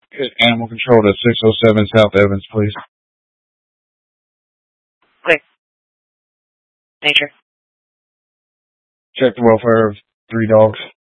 Animal control to 607 South Evans, please. Clear. Nature. Check the welfare of 3 dogs.